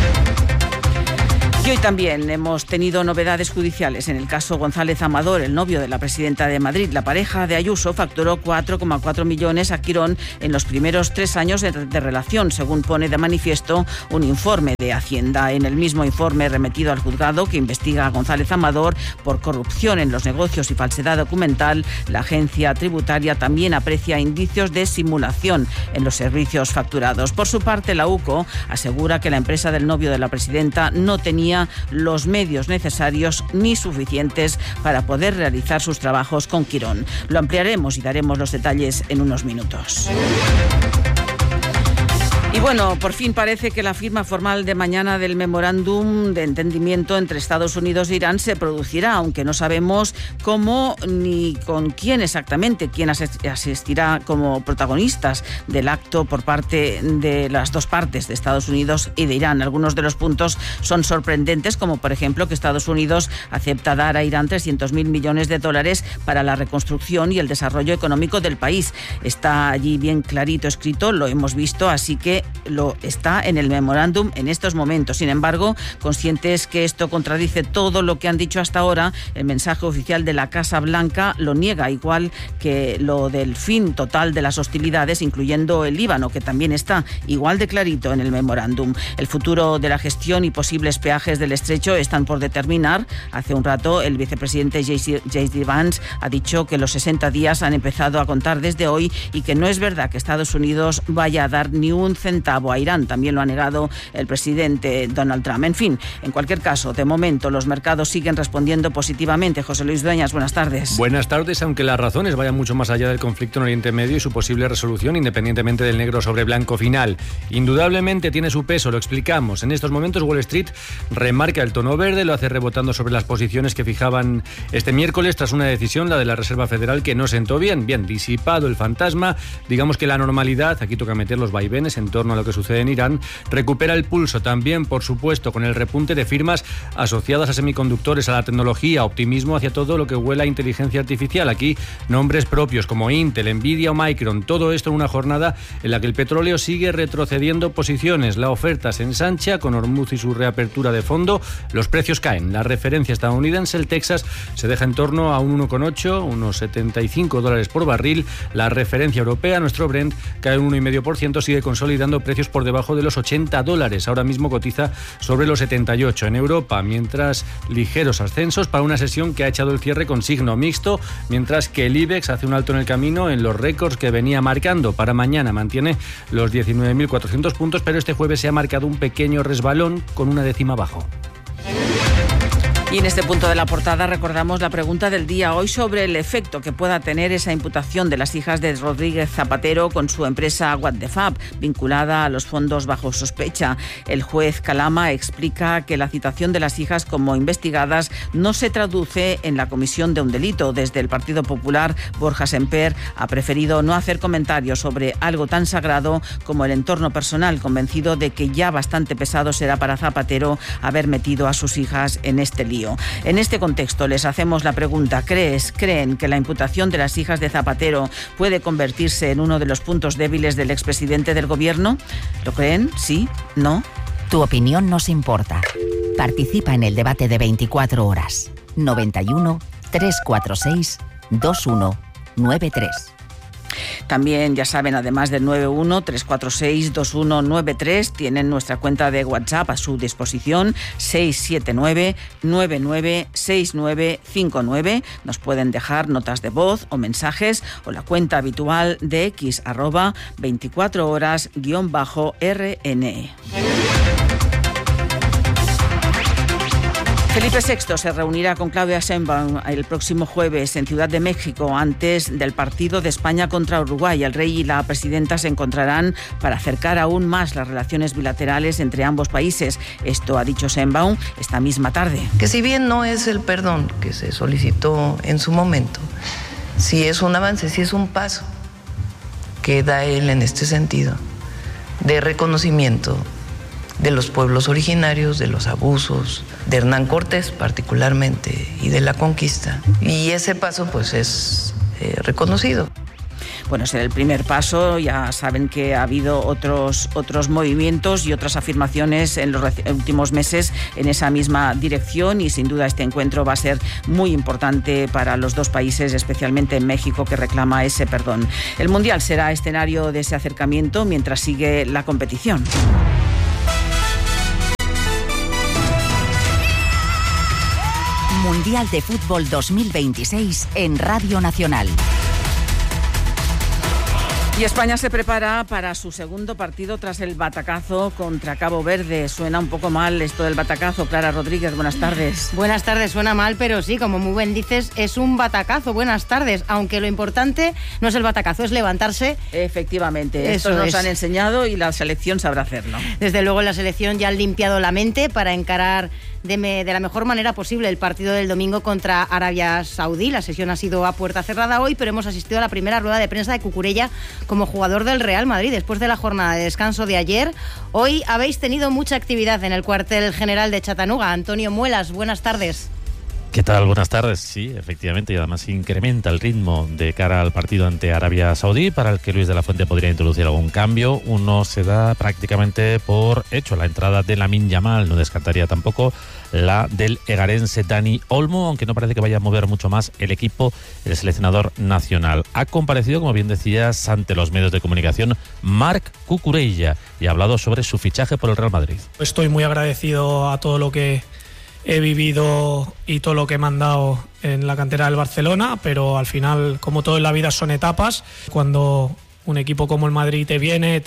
Y hoy también hemos tenido novedades judiciales. En el caso González Amador, el novio de la presidenta de Madrid, la pareja de Ayuso facturó 4,4 millones a Quirón en los primeros 3 años de relación, según pone de manifiesto un informe de Hacienda. En el mismo informe remitido al juzgado que investiga a González Amador por corrupción en los negocios y falsedad documental, la agencia tributaria también aprecia indicios de simulación en los servicios facturados. Por su parte, la UCO asegura que la empresa del novio de la presidenta no tenía los medios necesarios ni suficientes para poder realizar sus trabajos con Quirón. Lo ampliaremos y daremos los detalles en unos minutos. Y bueno, por fin parece que la firma formal de mañana del memorándum de entendimiento entre Estados Unidos e Irán se producirá, aunque no sabemos cómo ni con quién exactamente, quién asistirá como protagonistas del acto por parte de las dos partes, de Estados Unidos y de Irán. Algunos de los puntos son sorprendentes, como por ejemplo que Estados Unidos acepta dar a Irán 300.000 millones de dólares para la reconstrucción y el desarrollo económico del país. Está allí bien clarito escrito, lo hemos visto, así que que lo está en el memorándum en estos momentos. Sin embargo, conscientes que esto contradice todo lo que han dicho hasta ahora, el mensaje oficial de la Casa Blanca lo niega, igual que lo del fin total de las hostilidades, incluyendo el Líbano, que también está igual de clarito en el memorándum. El futuro de la gestión y posibles peajes del estrecho están por determinar. Hace un rato, el vicepresidente J.D. Vance ha dicho que los 60 días han empezado a contar desde hoy y que no es verdad que Estados Unidos vaya a dar ni un centavo a Irán. También lo ha negado el presidente Donald Trump. En fin, en cualquier caso, de momento los mercados siguen respondiendo positivamente. José Luis Dueñas, buenas tardes. Buenas tardes, aunque las razones vayan mucho más allá del conflicto en Oriente Medio y su posible resolución, independientemente del negro sobre blanco final. Indudablemente tiene su peso, lo explicamos. En estos momentos Wall Street remarca el tono verde, lo hace rebotando sobre las posiciones que fijaban este miércoles tras una decisión, la de la Reserva Federal, que no sentó bien. Bien, disipado el fantasma, digamos que la normalidad, aquí toca meter los vaivenes en torno a lo que sucede en Irán, recupera el pulso también, por supuesto, con el repunte de firmas asociadas a semiconductores, a la tecnología, optimismo hacia todo lo que huela a inteligencia artificial. Aquí nombres propios como Intel, Nvidia o Micron, todo esto en una jornada en la que el petróleo sigue retrocediendo posiciones. La oferta se ensancha con Hormuz y su reapertura de fondo, los precios caen. La referencia estadounidense, el Texas, se deja en torno a un 1,8, unos $75 por barril. La referencia europea, nuestro Brent, cae un 1,5%, sigue consolidando precios por debajo de los $80. Ahora mismo cotiza sobre los 78 en Europa, mientras ligeros ascensos para una sesión que ha echado el cierre con signo mixto, mientras que el IBEX hace un alto en el camino en los récords que venía marcando. Para mañana mantiene los 19.400 puntos, pero este jueves se ha marcado un pequeño resbalón con una décima abajo. Y en este punto de la portada recordamos la pregunta del día hoy sobre el efecto que pueda tener esa imputación de las hijas de Rodríguez Zapatero con su empresa What the Fab, vinculada a los fondos bajo sospecha. El juez Calama explica que la citación de las hijas como investigadas no se traduce en la comisión de un delito. Desde el Partido Popular, Borja Semper ha preferido no hacer comentarios sobre algo tan sagrado como el entorno personal, convencido de que ya bastante pesado será para Zapatero haber metido a sus hijas en este lío. En este contexto les hacemos la pregunta: ¿creen que la imputación de las hijas de Zapatero puede convertirse en uno de los puntos débiles del expresidente del gobierno? ¿Lo creen? ¿Sí? ¿No? Tu opinión nos importa. Participa en el debate de 24 horas. 91 346 2193. También, ya saben, además del 91-346-2193, tienen nuestra cuenta de WhatsApp a su disposición, 679-996959. Nos pueden dejar notas de voz o mensajes, o la cuenta habitual de X, @24horas_RN. Felipe VI se reunirá con Claudia Sheinbaum el próximo jueves en Ciudad de México antes del partido de España contra Uruguay. El rey y la presidenta se encontrarán para acercar aún más las relaciones bilaterales entre ambos países. Esto ha dicho Sheinbaum esta misma tarde. Que si bien no es el perdón que se solicitó en su momento, sí es un avance, sí es un paso que da él en este sentido de reconocimiento de los pueblos originarios, de los abusos, de Hernán Cortés particularmente y de la conquista. Y ese paso pues es reconocido. Bueno, será el primer paso. Ya saben que ha habido otros movimientos y otras afirmaciones en los últimos meses en esa misma dirección, y sin duda este encuentro va a ser muy importante para los dos países, especialmente en México, que reclama ese perdón. El Mundial será escenario de ese acercamiento mientras sigue la competición. Mundial de Fútbol 2026 en Radio Nacional. Y España se prepara para su segundo partido tras el batacazo contra Cabo Verde. Suena un poco mal esto del batacazo. Clara Rodríguez, buenas tardes. Buenas tardes, suena mal, pero sí, como muy bien dices, es un batacazo. Buenas tardes, aunque lo importante no es el batacazo, es levantarse. Efectivamente, esto nos han enseñado y la selección sabrá hacerlo. Desde luego la selección ya ha limpiado la mente para encarar de la mejor manera posible el partido del domingo contra Arabia Saudí. La sesión ha sido a puerta cerrada hoy, pero hemos asistido a la primera rueda de prensa de Cucurella como jugador del Real Madrid después de la jornada de descanso de ayer. Hoy habéis tenido mucha actividad en el cuartel general de Chattanooga. Antonio Muelas, buenas tardes. ¿Qué tal? Buenas tardes. Sí, efectivamente, y además incrementa el ritmo de cara al partido ante Arabia Saudí, para el que Luis de la Fuente podría introducir algún cambio. Uno se da prácticamente por hecho, la entrada de Lamine Yamal, no descartaría tampoco la del egarense Dani Olmo, aunque no parece que vaya a mover mucho más el equipo, el seleccionador nacional. Ha comparecido, como bien decías, ante los medios de comunicación Marc Cucurella y ha hablado sobre su fichaje por el Real Madrid. Estoy muy agradecido a todo lo que he vivido y todo lo que me han dado en la cantera del Barcelona, pero al final, como todo en la vida, son etapas. Cuando un equipo como el Madrid te viene,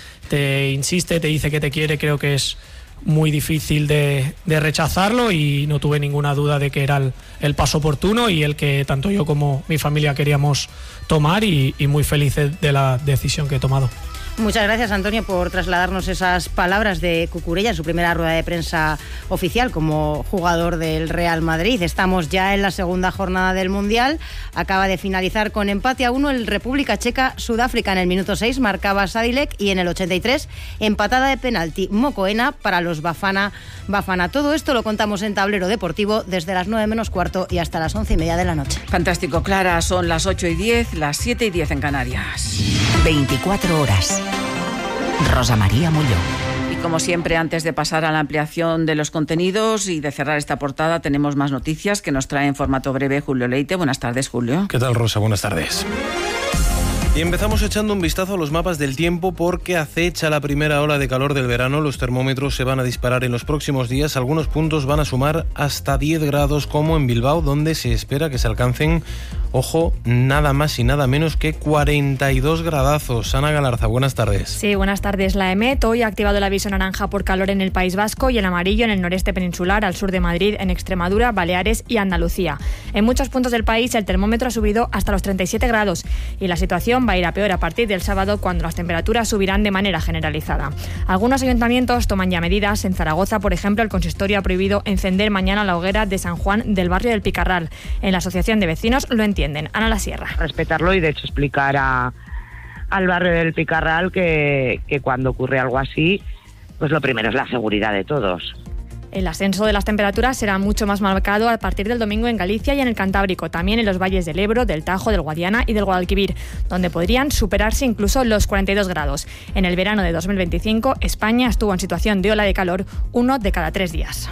te insiste, te dice que te quiere, creo que es muy difícil de rechazarlo, y no tuve ninguna duda de que era el paso oportuno y el que tanto yo como mi familia queríamos tomar, y muy felices de la decisión que he tomado. Muchas gracias, Antonio, por trasladarnos esas palabras de Cucurella en su primera rueda de prensa oficial como jugador del Real Madrid. Estamos ya en la segunda jornada del Mundial. Acaba de finalizar con empate a 1 el República Checa-Sudáfrica. En el minuto 6 marcaba Sadilek y en el 83 empatada de penalti Mokoena para los Bafana. Todo esto lo contamos en Tablero Deportivo desde las 9 menos cuarto y hasta las 11:30 de la noche. Fantástico, Clara. Son las 8:10, las 7:10 en Canarias. 24 horas. Rosa María Mulló. Y como siempre, antes de pasar a la ampliación de los contenidos y de cerrar esta portada, tenemos más noticias que nos trae en formato breve Julio Leite. Buenas tardes, Julio. ¿Qué tal, Rosa? Buenas tardes. Y empezamos echando un vistazo a los mapas del tiempo, porque acecha la primera ola de calor del verano. Los termómetros se van a disparar en los próximos días. Algunos puntos van a sumar hasta 10 grados, como en Bilbao, donde se espera que se alcancen, ojo, nada más y nada menos que 42 gradazos. Ana Galarza, buenas tardes. Sí, buenas tardes. La EMET hoy ha activado el aviso naranja por calor en el País Vasco y el amarillo en el noreste peninsular, al sur de Madrid, en Extremadura, Baleares y Andalucía. En muchos puntos del país el termómetro ha subido hasta los 37 grados y la situación va a ir a peor a partir del sábado, cuando las temperaturas subirán de manera generalizada. Algunos ayuntamientos toman ya medidas. En Zaragoza, por ejemplo, el consistorio ha prohibido encender mañana la hoguera de San Juan del barrio del Picarral. En la asociación de vecinos lo entienden. Ana La Sierra. Respetarlo y de hecho explicar al barrio del Picarral que cuando ocurre algo así, pues lo primero es la seguridad de todos. El ascenso de las temperaturas será mucho más marcado a partir del domingo en Galicia y en el Cantábrico, también en los valles del Ebro, del Tajo, del Guadiana y del Guadalquivir, donde podrían superarse incluso los 42 grados. En el verano de 2025, España estuvo en situación de ola de calor 1 de cada 3 días.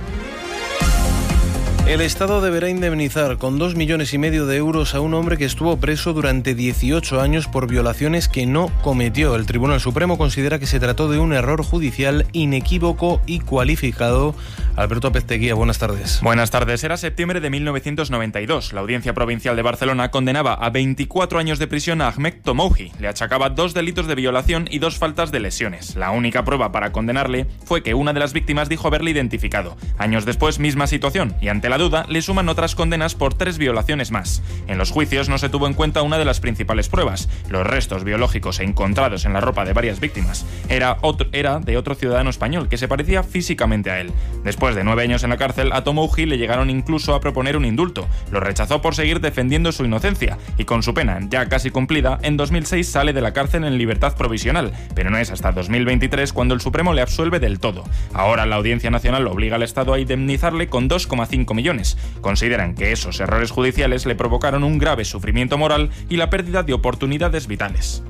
El Estado deberá indemnizar con 2,5 millones de euros a un hombre que estuvo preso durante 18 años por violaciones que no cometió. El Tribunal Supremo considera que se trató de un error judicial inequívoco y cualificado. Alberto Pezteguía, buenas tardes. Buenas tardes. Era septiembre de 1992. La Audiencia Provincial de Barcelona condenaba a 24 años de prisión a Ahmed Tomouhi. Le achacaba 2 delitos de violación y 2 faltas de lesiones. La única prueba para condenarle fue que una de las víctimas dijo haberle identificado. Años después, misma situación, y ante la duda le suman otras condenas por 3 violaciones más. En los juicios no se tuvo en cuenta una de las principales pruebas: los restos biológicos encontrados en la ropa de varias víctimas. Era de otro ciudadano español que se parecía físicamente a él. Después de 9 años en la cárcel, a Tomouhi le llegaron incluso a proponer un indulto. Lo rechazó por seguir defendiendo su inocencia, y con su pena ya casi cumplida, en 2006 sale de la cárcel en libertad provisional, pero no es hasta 2023 cuando el Supremo le absuelve del todo. Ahora la Audiencia Nacional obliga al Estado a indemnizarle con 2,5 millones. Consideran que esos errores judiciales le provocaron un grave sufrimiento moral y la pérdida de oportunidades vitales.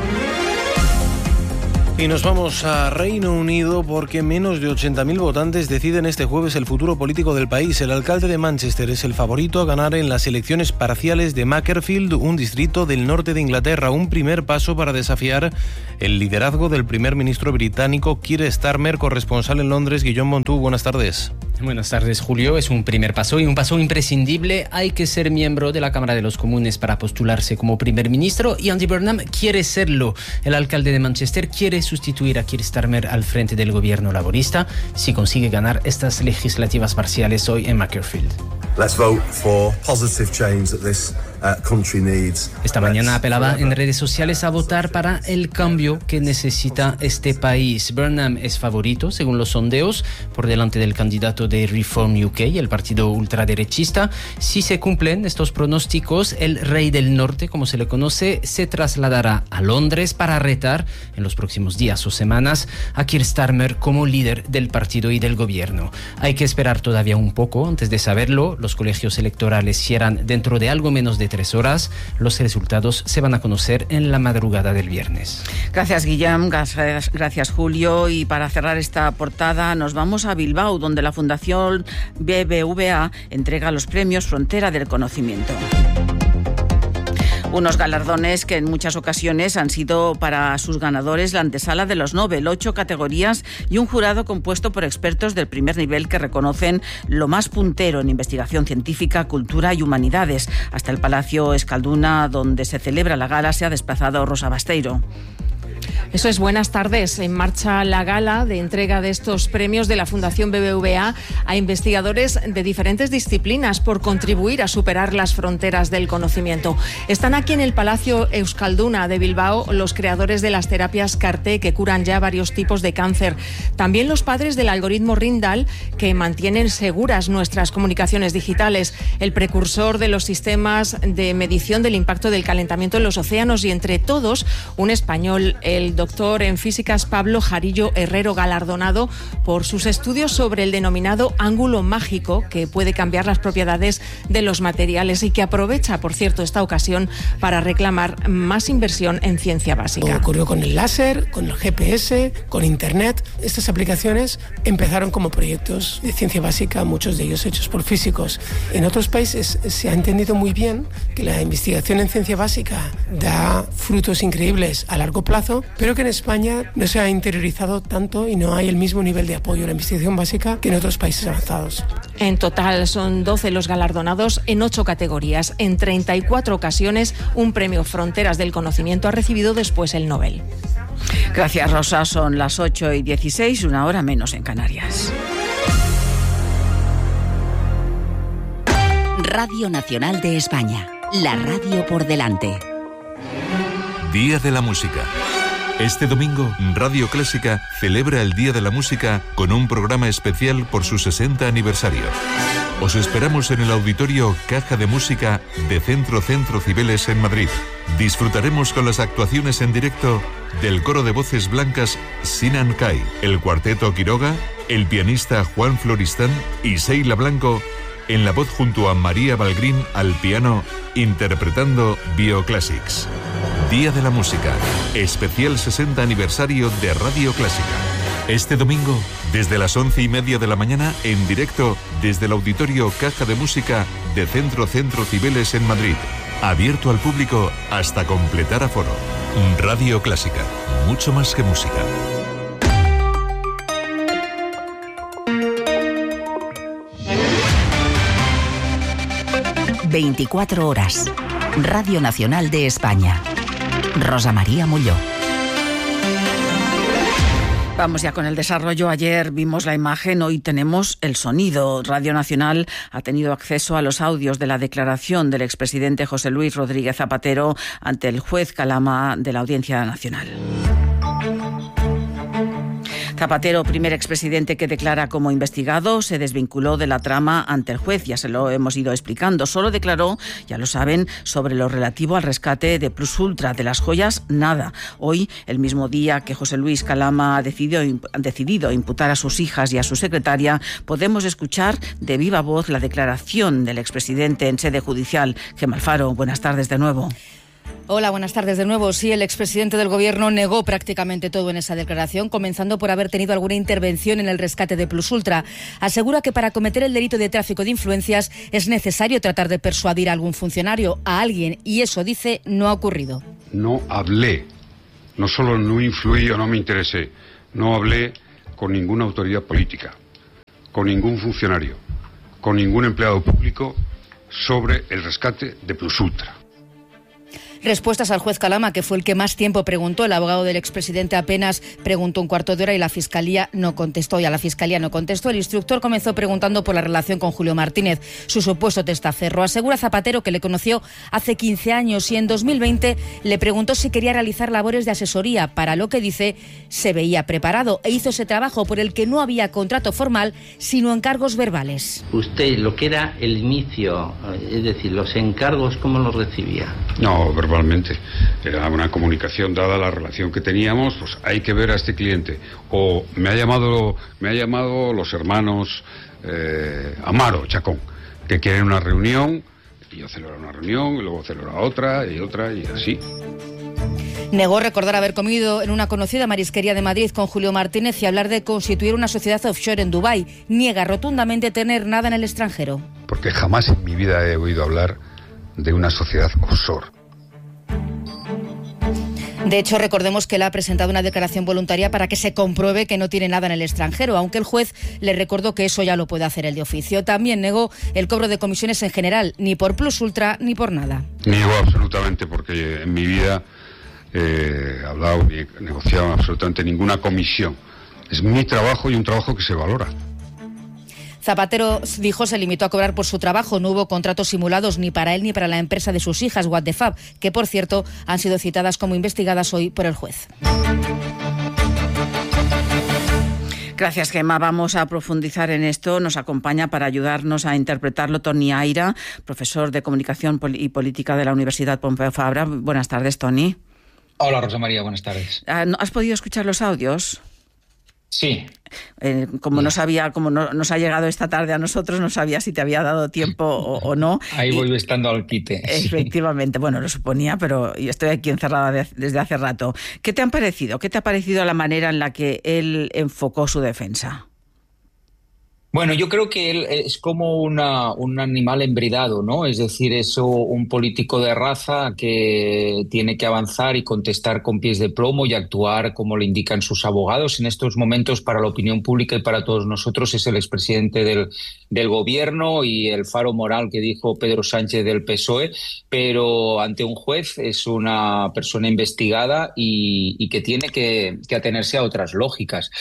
Y nos vamos a Reino Unido, porque menos de 80.000 votantes deciden este jueves el futuro político del país. El alcalde de Manchester es el favorito a ganar en las elecciones parciales de Macclesfield, un distrito del norte de Inglaterra. Un primer paso para desafiar el liderazgo del primer ministro británico Keir Starmer. Corresponsal en Londres, Guillaume Montú, buenas tardes. Buenas tardes, Julio. Es un primer paso y un paso imprescindible. Hay que ser miembro de la Cámara de los Comunes para postularse como primer ministro, y Andy Burnham quiere serlo. El alcalde de Manchester quiere sustituir a Keir Starmer al frente del gobierno laborista si consigue ganar estas legislativas parciales hoy en Macclesfield. Let's vote for positive change that this Esta mañana apelaba en redes sociales a votar para el cambio que necesita este país. Burnham es favorito, según los sondeos, por delante del candidato de Reform UK, el partido ultraderechista. Si se cumplen estos pronósticos, el rey del norte, como se le conoce, se trasladará a Londres para retar en los próximos días o semanas a Keir Starmer como líder del partido y del gobierno. Hay que esperar todavía un poco antes de saberlo. Los colegios electorales cierran dentro de algo menos de 3 horas. Los resultados se van a conocer en la madrugada del viernes. Gracias, Guillem. Gracias, Julio. Y para cerrar esta portada nos vamos a Bilbao, donde la Fundación BBVA entrega los premios Frontera del Conocimiento. Unos galardones que en muchas ocasiones han sido para sus ganadores la antesala de los Nobel, 8 categorías y un jurado compuesto por expertos del primer nivel que reconocen lo más puntero en investigación científica, cultura y humanidades. Hasta el Palacio Euskalduna, donde se celebra la gala, se ha desplazado Rosa Basteiro. Eso es, buenas tardes. En marcha la gala de entrega de estos premios de la Fundación BBVA a investigadores de diferentes disciplinas por contribuir a superar las fronteras del conocimiento. Están aquí en el Palacio Euskalduna de Bilbao los creadores de las terapias CAR-T que curan ya varios tipos de cáncer. También los padres del algoritmo Rindal que mantienen seguras nuestras comunicaciones digitales, el precursor de los sistemas de medición del impacto del calentamiento en los océanos y entre todos un español, el doctor en físicas Pablo Jarillo Herrero, galardonado por sus estudios sobre el denominado ángulo mágico que puede cambiar las propiedades de los materiales y que aprovecha, por cierto, esta ocasión para reclamar más inversión en ciencia básica. Ocurrió con el láser, con el GPS, con Internet. Estas aplicaciones empezaron como proyectos de ciencia básica, muchos de ellos hechos por físicos. En otros países se ha entendido muy bien que la investigación en ciencia básica da frutos increíbles a largo plazo, pero que en España no se ha interiorizado tanto y no hay el mismo nivel de apoyo a la investigación básica que en otros países avanzados. En total son 12 los galardonados en 8 categorías. En 34 ocasiones un premio Fronteras del Conocimiento ha recibido después el Nobel. Gracias, Rosa. Son las 8:16, una hora menos en Canarias. Radio Nacional de España. La radio por delante. Día de la Música. Este domingo, Radio Clásica celebra el Día de la Música con un programa especial por su 60 aniversario. Os esperamos en el auditorio Caja de Música de Centro Cibeles en Madrid. Disfrutaremos con las actuaciones en directo del coro de voces blancas Sinan Kai, el cuarteto Quiroga, el pianista Juan Floristán y Seila Blanco en la voz junto a María Balgrín al piano, interpretando Bioclassics. Día de la Música, especial 60 aniversario de Radio Clásica. Este domingo, desde las 11:30 de la mañana, en directo desde el auditorio Caja de Música de Centro Cibeles en Madrid. Abierto al público hasta completar aforo. Radio Clásica, mucho más que música. 24 horas. Radio Nacional de España. Rosa María Molló. Vamos ya con el desarrollo. Ayer vimos la imagen, hoy tenemos el sonido. Radio Nacional ha tenido acceso a los audios de la declaración del expresidente José Luis Rodríguez Zapatero ante el juez Calama de la Audiencia Nacional. Zapatero, primer expresidente que declara como investigado, se desvinculó de la trama ante el juez, ya se lo hemos ido explicando. Solo declaró, ya lo saben, sobre lo relativo al rescate de Plus Ultra, de las joyas, nada. Hoy, el mismo día que José Luis Calama ha decidido imputar a sus hijas y a su secretaria, podemos escuchar de viva voz la declaración del expresidente en sede judicial. Gemma Alfaro, buenas tardes de nuevo. Hola, buenas tardes de nuevo. Sí, el expresidente del Gobierno negó prácticamente todo en esa declaración, comenzando por haber tenido alguna intervención en el rescate de Plus Ultra. Asegura que para cometer el delito de tráfico de influencias es necesario tratar de persuadir a algún funcionario, a alguien, y eso, dice, no ha ocurrido. No hablé, no solo no influí o no me interesé, no hablé con ninguna autoridad política, con ningún funcionario, con ningún empleado público sobre el rescate de Plus Ultra. Respuestas al juez Calama, que fue el que más tiempo preguntó. El abogado del expresidente apenas preguntó un cuarto de hora y la Fiscalía no contestó. El instructor comenzó preguntando por la relación con Julio Martínez, su supuesto testaferro. Asegura Zapatero que le conoció hace 15 años y en 2020 le preguntó si quería realizar labores de asesoría, para lo que dice se veía preparado, e hizo ese trabajo por el que no había contrato formal, sino encargos verbales. Usted, lo que era el inicio, es decir, los encargos, ¿cómo los recibía? No, verbalmente. Era una comunicación dada la relación que teníamos, pues hay que ver a este cliente. O me ha llamado los hermanos Amaro, Chacón, que quieren una reunión, y yo celebro una reunión, y luego celebro otra, y así. Negó recordar haber comido en una conocida marisquería de Madrid con Julio Martínez y hablar de constituir una sociedad offshore en Dubái. Niega rotundamente tener nada en el extranjero. Porque jamás en mi vida he oído hablar de una sociedad offshore. De hecho, recordemos que él ha presentado una declaración voluntaria para que se compruebe que no tiene nada en el extranjero, aunque el juez le recordó que eso ya lo puede hacer él de oficio. También negó el cobro de comisiones en general, ni por Plus Ultra ni por nada. Niego absolutamente, porque en mi vida he hablado ni he negociado absolutamente ninguna comisión. Es mi trabajo y un trabajo que se valora. Zapatero, dijo, se limitó a cobrar por su trabajo. No hubo contratos simulados ni para él ni para la empresa de sus hijas, What the Fab, que por cierto han sido citadas como investigadas hoy por el juez. Gracias, Gemma. Vamos a profundizar en esto. Nos acompaña para ayudarnos a interpretarlo Toni Aira, profesor de Comunicación y Política de la Universidad Pompeu Fabra. Buenas tardes, Toni. Hola, Rosa María, buenas tardes. ¿Has podido escuchar los audios? Sí. Como nos ha llegado esta tarde a nosotros, no sabía si te había dado tiempo o no. Ahí voy estando al quite. Efectivamente, sí. Bueno, lo suponía, pero yo estoy aquí encerrada desde hace rato. ¿Qué te han parecido? ¿Qué te ha parecido la manera en la que él enfocó su defensa? Bueno, yo creo que él es como un animal embridado, ¿no? Es decir, un político de raza que tiene que avanzar y contestar con pies de plomo y actuar como le indican sus abogados. En estos momentos, para la opinión pública y para todos nosotros, es el expresidente del gobierno y el faro moral que dijo Pedro Sánchez del PSOE, pero ante un juez es una persona investigada y que tiene que atenerse a otras lógicas.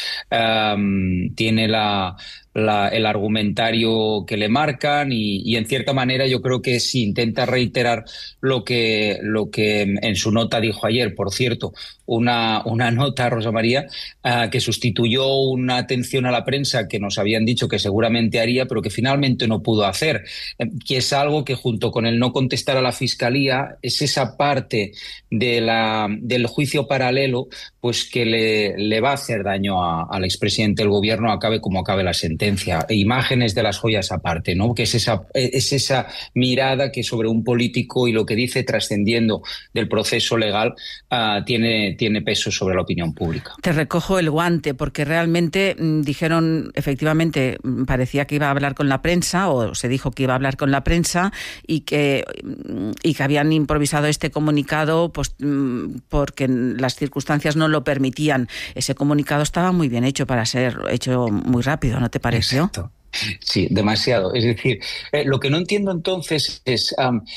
Tiene el argumentario que le marcan y en cierta manera yo creo que sí intenta reiterar lo que en su nota dijo ayer, por cierto, una nota, Rosa María, que sustituyó una atención a la prensa que nos habían dicho que seguramente haría, pero que finalmente no pudo hacer, que es algo que junto con el no contestar a la Fiscalía es esa parte del juicio paralelo pues que le va a hacer daño al expresidente del gobierno, acabe como acabe la sentencia. Imágenes de las joyas aparte, ¿no? Que es esa mirada que sobre un político y lo que dice trascendiendo del proceso legal tiene peso sobre la opinión pública. Te recojo el guante porque realmente dijeron, efectivamente, parecía que iba a hablar con la prensa o se dijo que iba a hablar con la prensa y que habían improvisado este comunicado pues porque las circunstancias no lo permitían. Ese comunicado estaba muy bien hecho para ser hecho muy rápido, ¿no te pareció? Exacto. Sí, demasiado. Es decir, lo que no entiendo entonces es